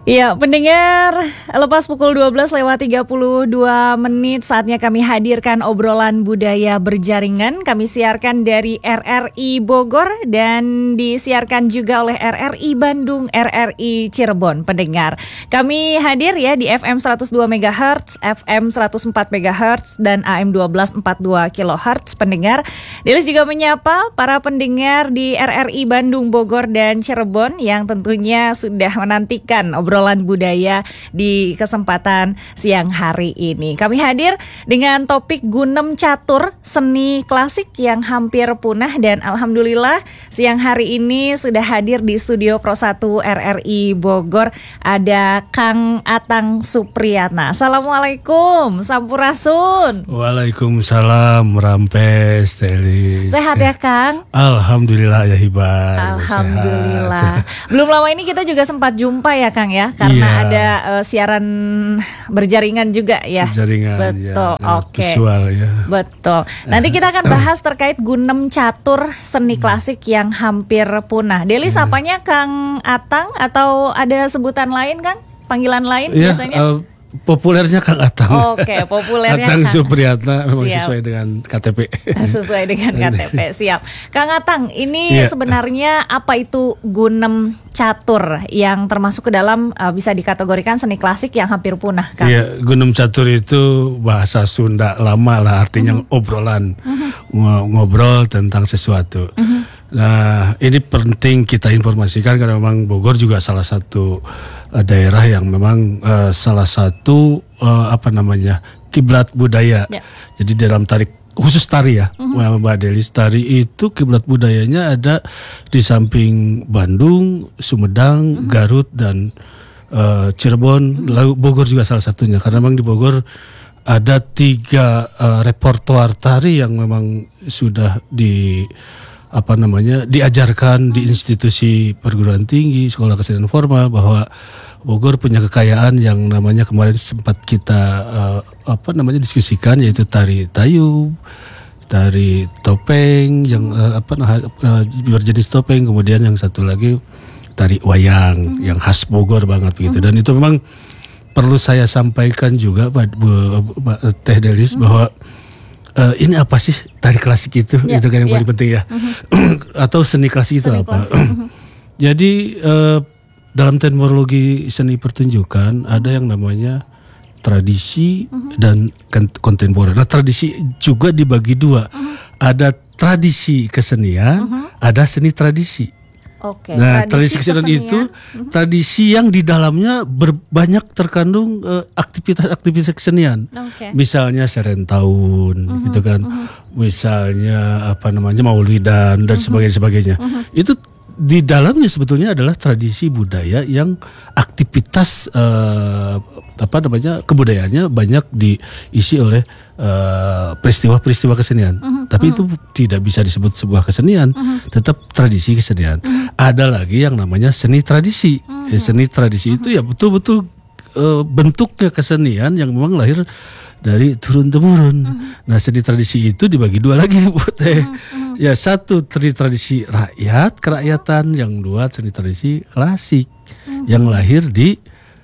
Ya, pendengar, lepas pukul 12 lewat 32 menit saatnya kami hadirkan obrolan budaya berjaringan. Kami siarkan dari RRI Bogor dan disiarkan juga oleh RRI Bandung, RRI Cirebon. Pendengar, kami hadir ya di FM 102 MHz, FM 104 MHz dan AM 1242 kHz. Pendengar, Delis juga menyapa para pendengar di RRI Bandung, Bogor dan Cirebon yang tentunya sudah menantikan obrolan budaya di kesempatan siang hari ini. Kami hadir dengan topik Gunem Catur, seni klasik yang hampir punah, dan alhamdulillah siang hari ini sudah hadir di studio Pro 1 RRI Bogor ada Kang Atang Supriyatna. Assalamualaikum, Sampurasun. Waalaikumsalam, Rampes, Teli. Sehat ya Kang? Alhamdulillah ya Hibar. Alhamdulillah. Belum lama ini kita juga sempat jumpa ya Kang ya, karena ada siaran berjaringan juga ya. Berjaringan. Betul. Ya, Oke. Visual ya. Betul. Nanti kita akan bahas terkait Gunem Catur, seni klasik yang hampir punah. Deli sapanya Kang Atang atau ada sebutan lain Kang? Panggilan lain biasanya? Populernya Kang Atang. Oke, populernya Atang Supriyatna, memang Siap. sesuai dengan KTP. Sesuai dengan KTP, siap. Kang Atang, ini sebenarnya apa itu Gunem Catur yang termasuk ke dalam bisa dikategorikan seni klasik yang hampir punah, Kang? Iya, Gunem Catur itu bahasa Sunda lama lah, artinya obrolan, ngobrol tentang sesuatu. Nah, ini penting kita informasikan karena memang Bogor juga salah satu daerah yang memang salah satu kiblat budaya. Ya. Jadi dalam khusus tari ya, Mbak Delis, tari itu kiblat budayanya ada di samping Bandung, Sumedang, Garut dan Cirebon, lalu Bogor juga salah satunya. Karena memang di Bogor ada 3 repertoar tari yang memang sudah diajarkan di institusi perguruan tinggi, sekolah kesenian formal, bahwa Bogor punya kekayaan yang namanya kemarin sempat kita diskusikan, yaitu tari tayub, tari topeng yang berjenis topeng, kemudian yang satu lagi tari wayang yang khas Bogor banget begitu. Dan itu memang perlu saya sampaikan juga Mbak Teh Delis bahwa ini apa sih tari klasik itu? Itu kan yang paling penting ya. Atau seni klasik itu seni apa? Jadi dalam terminologi seni pertunjukan ada yang namanya tradisi dan kontemporer. Nah, tradisi juga dibagi 2. Ada tradisi kesenian, ada seni tradisi. Oke, nah, tradisi kesenian itu tradisi yang di dalamnya banyak terkandung aktivitas kesenian. Misalnya serentahun, gitu kan. Misalnya Maulidan dan sebagainya. Itu di dalamnya sebetulnya adalah tradisi budaya yang aktivitas kebudayaannya banyak diisi oleh peristiwa-peristiwa kesenian. Tapi itu tidak bisa disebut sebuah kesenian, tetap tradisi kesenian. Ada lagi yang namanya seni tradisi. Seni tradisi itu ya betul-betul bentuknya kesenian yang memang lahir dari turun-temurun. Nah, seni tradisi itu dibagi 2 lagi, Bu Teh. Ya, satu tradisi kerakyatan, yang 2 seni tradisi klasik yang lahir di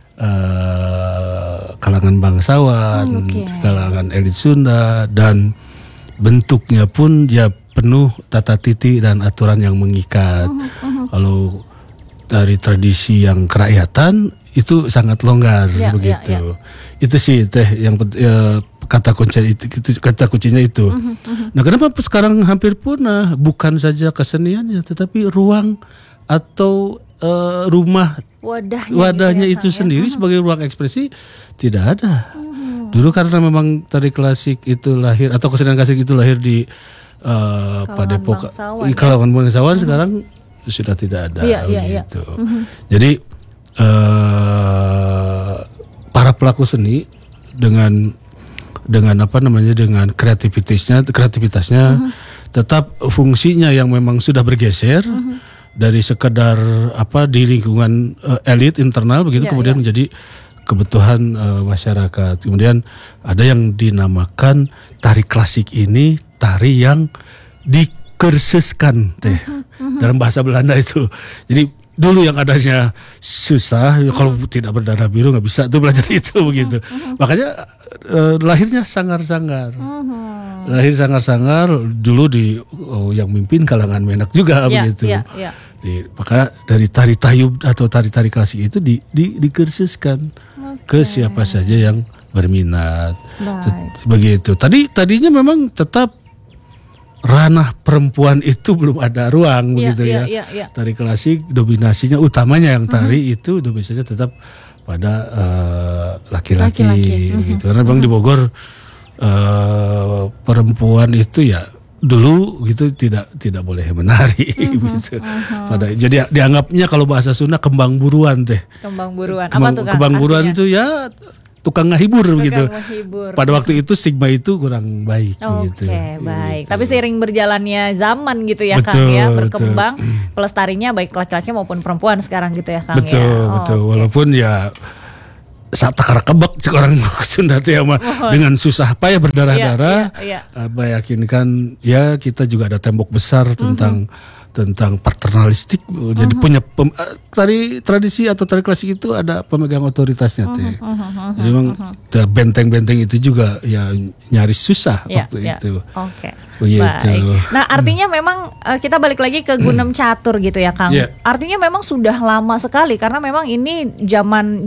kalangan bangsawan, kalangan elit Sunda, dan bentuknya pun ya penuh tata titi dan aturan yang mengikat. Kalau dari tradisi yang kerakyatan itu sangat longgar begitu. Itu sih Teh yang kata kuncinya itu. Nah, kenapa sekarang hampir punah? Bukan saja keseniannya, tetapi ruang atau rumah wadahnya itu sendiri sebagai ruang ekspresi tidak ada. Dulu karena memang tari klasik itu lahir atau kesenian klasik itu lahir di Padepokan, kalangan bangsawan, sekarang sudah tidak ada gitu. Jadi para pelaku seni dengan kreativitasnya tetap fungsinya yang memang sudah bergeser dari sekedar di lingkungan elit internal begitu, kemudian menjadi kebutuhan masyarakat. Kemudian ada yang dinamakan tari klasik ini tari yang dikursuskan dalam bahasa Belanda itu. Jadi dulu yang adanya susah, kalau tidak berdarah biru nggak bisa tuh belajar itu begitu. Makanya lahirnya sangar-sangar. Lahir sangar-sangar dulu yang mimpin kalangan Menak juga begitu. Maka dari tari tayub atau tari-tari klasik itu dikursuskan ke siapa saja yang berminat. Begitu. Tadinya memang tetap ranah perempuan itu belum ada ruang begitu ya. Tari klasik dominasinya utamanya yang tari itu dominasinya tetap pada laki-laki begitu. Karena memang di Bogor perempuan itu ya dulu gitu tidak boleh menari gitu. Jadi dianggapnya kalau bahasa Sunda kembang buruan teh. Kembang buruan. Apa tuh Kang? Kembang buruan itu ya tukang ngehibur gitu. Menghibur. Pada waktu itu stigma itu kurang baik gitu. Baik. Gitu. Tapi seiring berjalannya zaman gitu ya Kang ya, berkembang pelestarinya baik laki-laki maupun perempuan sekarang gitu ya Kang Betul. Walaupun ya saat takar kebak seorang Sunda teh dengan susah payah berdarah-darah meyakinkan ya kita juga ada tembok besar tentang paternalistik. Jadi punya tradisi atau tari klasik itu ada pemegang otoritasnya teh. Jadi memang benteng-benteng itu juga ya nyaris susah waktu itu. Begitu. Baik. Nah, artinya memang kita balik lagi ke Gunem Catur gitu ya Kang. Artinya memang sudah lama sekali karena memang ini zaman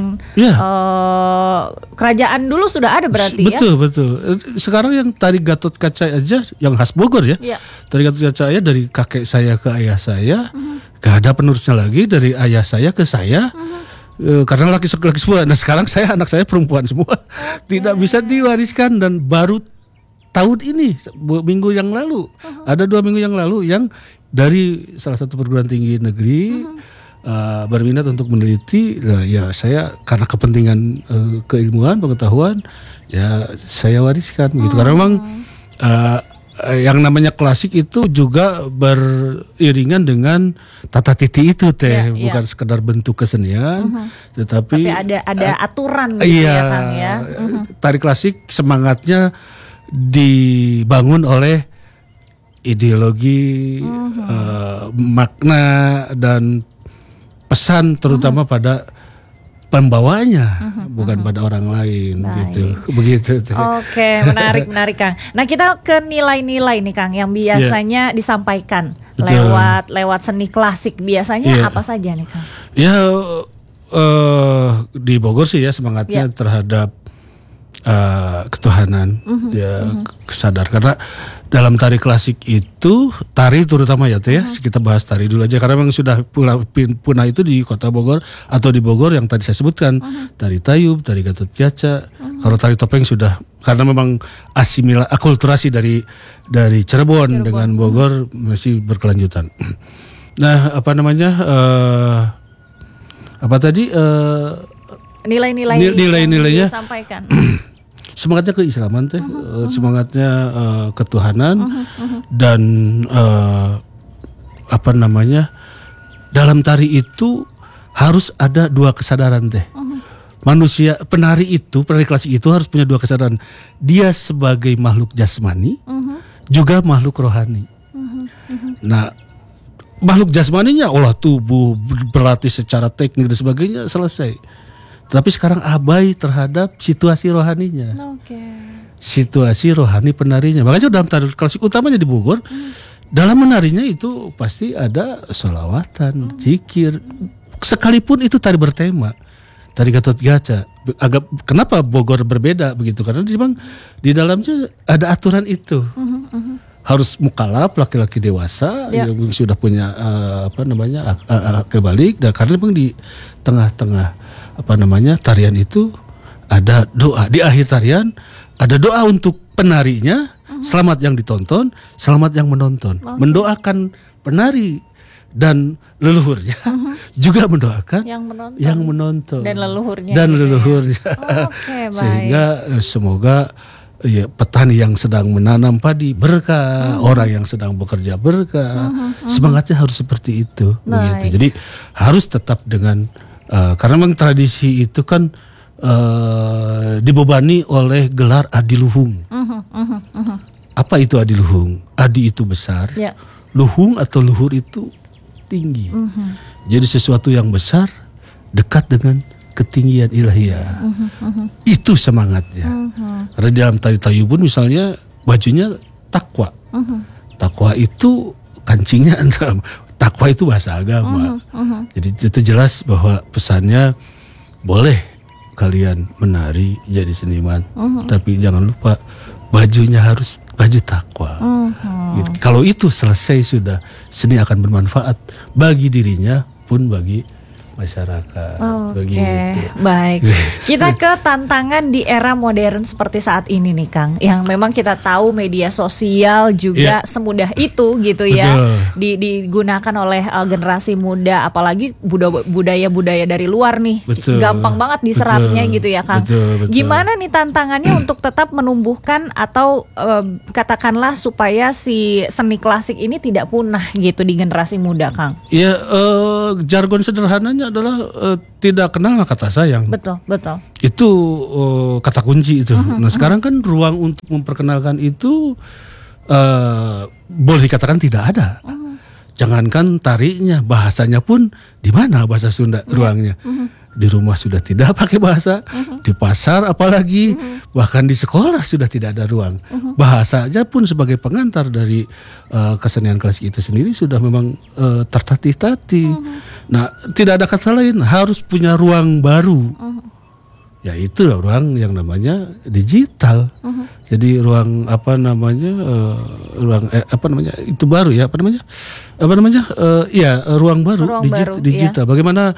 kerajaan dulu sudah ada berarti betul. Sekarang yang tari Gatot Kaca aja yang khas Bogor ya. Tari Gatot Kaca ya dari kakek saya ke ayah saya, gak ada penerusnya lagi dari ayah saya ke saya. Karena laki-laki semua. Nah sekarang anak saya perempuan semua, tidak bisa diwariskan dan baru tahun ini minggu yang lalu ada 2 minggu yang lalu yang dari salah satu perguruan tinggi negeri berminat untuk meneliti. Ya saya karena kepentingan keilmuan pengetahuan ya saya wariskan gitu. Karena memang yang namanya klasik itu juga beriringan dengan tata titi itu teh, bukan sekedar bentuk kesenian, tetapi ada aturan gitu ya Kang ya. Tari klasik semangatnya dibangun oleh ideologi, makna dan pesan terutama pada pembawanya, bukan pada orang lain. Gitu. Begitu. Oke, menarik Kang. Nah kita ke nilai-nilai nih Kang yang biasanya disampaikan lewat seni klasik biasanya apa saja nih Kang? Ya di Bogor sih ya semangatnya terhadap ketuhanan, kesadar. Karena dalam tari klasik itu tari terutama ya teh kita bahas tari dulu aja karena memang sudah punah itu di kota Bogor atau di Bogor yang tadi saya sebutkan tari tayub, tari Gatot Kaca. Kalau tari topeng sudah karena memang akulturasi dari Cirebon dengan Bogor masih berkelanjutan. Nah apa namanya nilai-nilainya disampaikan. Semangatnya keislaman teh, semangatnya ketuhanan dan dalam tari itu harus ada 2 kesadaran teh. Manusia penari klasik itu harus punya 2 kesadaran. Dia sebagai makhluk jasmani, juga makhluk rohani. Nah, makhluk jasmaninya olah tubuh, berlatih secara teknik dan sebagainya selesai. Tapi sekarang abai terhadap situasi rohaninya, situasi rohani penarinya. Makanya dalam tari klasik utamanya di Bogor, dalam menarinya itu pasti ada sholawatan, zikir. Sekalipun itu tari bertema, tari Gatot Kaca. Kenapa Bogor berbeda begitu? Karena memang di dalamnya ada aturan itu. Harus mukalaf, laki-laki dewasa yang sudah punya akil balik. Dan karena memang di tengah-tengah tarian itu ada doa. Di akhir tarian ada doa untuk penarinya, selamat yang ditonton, selamat yang menonton. Mendoakan penari dan leluhurnya, juga mendoakan yang menonton dan leluhurnya. Sehingga semoga petani yang sedang menanam padi berkah, orang yang sedang bekerja berkah. Semangatnya harus seperti itu. Begitu. Jadi harus tetap dengan karena memang tradisi itu kan dibebani oleh gelar adiluhung. Apa itu adiluhung? Adi itu besar, luhung atau luhur itu tinggi. jadi sesuatu yang besar, dekat dengan ketinggian ilahiyah. Itu semangatnya. Karena dalam tari tayu pun misalnya bajunya takwa. Takwa itu kancingnya, takwa itu bahasa agama. Jadi itu jelas bahwa pesannya boleh kalian menari jadi seniman, tapi jangan lupa bajunya harus baju takwa. Gitu. Kalau itu selesai sudah, seni akan bermanfaat bagi dirinya pun bagi masyarakat. Begitu. Baik. Kita ke tantangan di era modern seperti saat ini nih Kang, yang memang kita tahu media sosial juga semudah itu gitu ya, digunakan oleh generasi muda, apalagi budaya-budaya dari luar nih. Gampang banget diserapnya gitu ya Kang. Gimana nih tantangannya untuk tetap menumbuhkan atau katakanlah supaya si seni klasik ini tidak punah gitu di generasi muda Kang? Ya, jargon sederhananya adalah tidak kenal kata sayang. Betul. Itu kata kunci itu. Nah sekarang kan ruang untuk memperkenalkan itu boleh dikatakan tidak ada. Jangankan tarinya, bahasanya pun di mana bahasa Sunda ruangnya. Di rumah sudah tidak pakai bahasa, di pasar apalagi, bahkan di sekolah sudah tidak ada ruang. Bahasa aja pun sebagai pengantar dari kesenian klasik itu sendiri sudah memang tertatih-tatih. Nah, tidak ada kata lain, harus punya ruang baru. Ya itu ruang yang namanya digital. Jadi ruang itu baru ya, ruang baru, digital. Bagaimana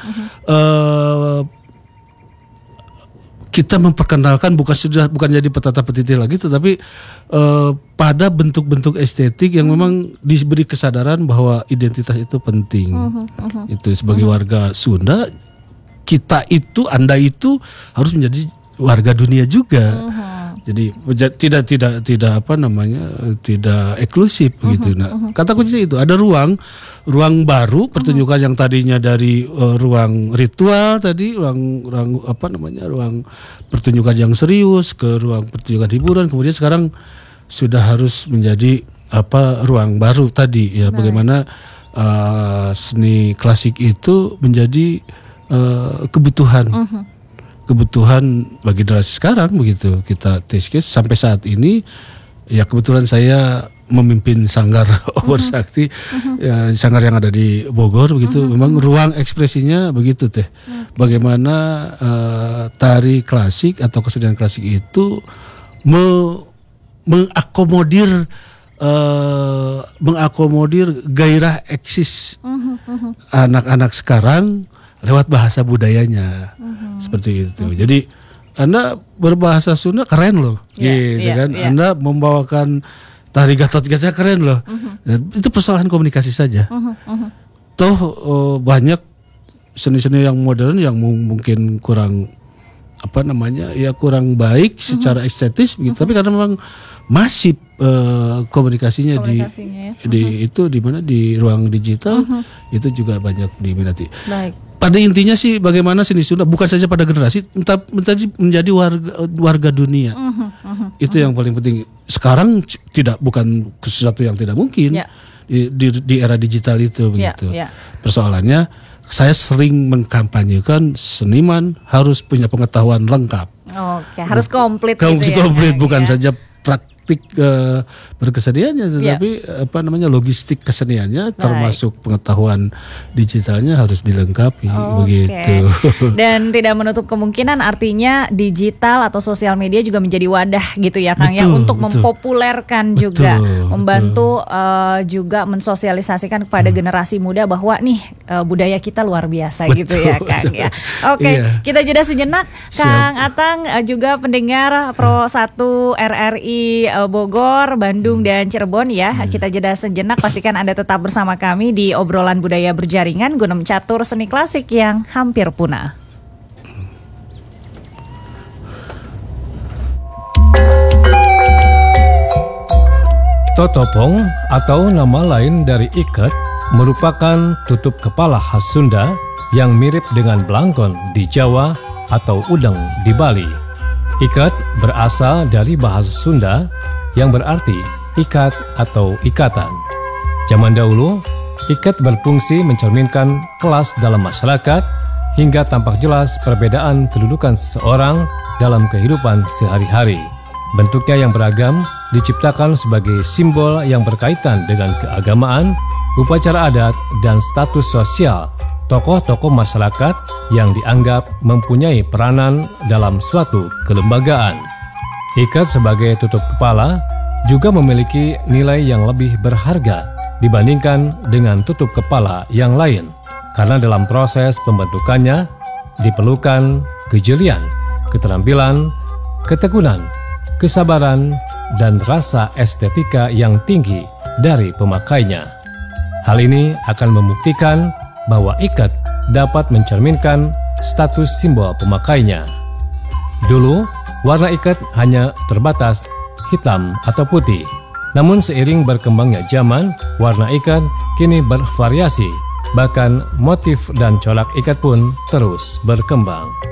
kita memperkenalkan bukan jadi petata petiti lagi, tetapi pada bentuk-bentuk estetik yang memang diberi kesadaran bahwa identitas itu penting. Itu sebagai warga Sunda, Anda itu harus menjadi warga dunia juga. Jadi tidak eksklusif begitu. Nah, kata kuncinya itu ada ruang baru pertunjukan yang tadinya dari ruang ritual tadi, ruang pertunjukan yang serius ke ruang pertunjukan hiburan, kemudian sekarang sudah harus menjadi ruang baru tadi ya. Bagaimana seni klasik itu menjadi kebutuhan bagi generasi sekarang begitu. Kita tes case sampai saat ini ya, kebetulan saya memimpin sanggar Obor Sakti, ya, sanggar yang ada di Bogor begitu. Memang ruang ekspresinya begitu teh. Bagaimana tari klasik atau kesenian klasik itu mengakomodir gairah eksis anak-anak sekarang lewat bahasa budayanya, seperti itu. Jadi Anda berbahasa Sunda keren loh, kan? Anda membawakan tari Gatot Kaca keren loh. Itu persoalan komunikasi saja. Toh banyak seni-seni yang modern yang mungkin kurang kurang baik secara estetis begitu. Tapi karena memang masif komunikasinya di ruang digital itu juga banyak diminati. Baik. Pada intinya sih bagaimana seni Sunda bukan saja pada generasi, tetapi menjadi warga dunia. Itu yang paling penting. Sekarang bukan sesuatu yang tidak mungkin di era digital itu begitu. Persoalannya saya sering mengkampanyekan seniman harus punya pengetahuan lengkap. Harus komplit. Komplit bukan saja praktik berkeseniannya, tetapi logistik keseniannya termasuk pengetahuan digitalnya harus dilengkapi begitu. Dan tidak menutup kemungkinan artinya digital atau sosial media juga menjadi wadah gitu ya Kang, untuk mempopulerkan juga, membantu juga mensosialisasikan kepada generasi muda bahwa nih budaya kita luar biasa gitu ya Kang ya. Kita jeda sejenak. Kang Atang juga pendengar Pro 1 RRI Bogor, Bandung dan Cirebon ya. Kita jeda sejenak, pastikan Anda tetap bersama kami di obrolan budaya berjaringan guna mencatur seni klasik yang hampir punah. Totopong atau nama lain dari iket merupakan tutup kepala khas Sunda yang mirip dengan belangkon di Jawa atau udeng di Bali. Iket berasal dari bahasa Sunda yang berarti ikat atau ikatan. Zaman dahulu, ikat berfungsi mencerminkan kelas dalam masyarakat hingga tampak jelas perbedaan kedudukan seseorang dalam kehidupan sehari-hari. Bentuknya yang beragam diciptakan sebagai simbol yang berkaitan dengan keagamaan, upacara adat, dan status sosial tokoh-tokoh masyarakat yang dianggap mempunyai peranan dalam suatu kelembagaan. Ikat sebagai tutup kepala juga memiliki nilai yang lebih berharga dibandingkan dengan tutup kepala yang lain, karena dalam proses pembentukannya diperlukan kejelian, keterampilan, ketekunan, kesabaran, dan rasa estetika yang tinggi dari pemakainya. Hal ini akan membuktikan bahwa ikat dapat mencerminkan status simbol pemakainya. Dulu, warna ikat hanya terbatas hitam atau putih. Namun seiring berkembangnya zaman, warna ikat kini bervariasi. Bahkan motif dan corak ikat pun terus berkembang.